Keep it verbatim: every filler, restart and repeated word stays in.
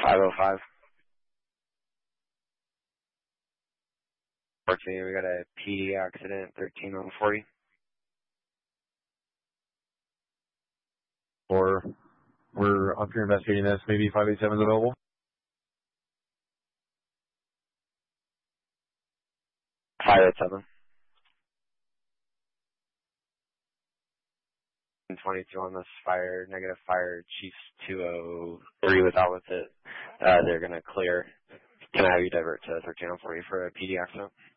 five oh five. Fortunately, we got a P D accident, thirteen on forty. Or we're up here investigating this. Maybe five eight seven is available. five eight seven. twenty-two on this fire, negative fire, Chiefs two oh three was out with it. Uh, they're going to clear. Can I have you divert to thirteen oh forty for a P D accident?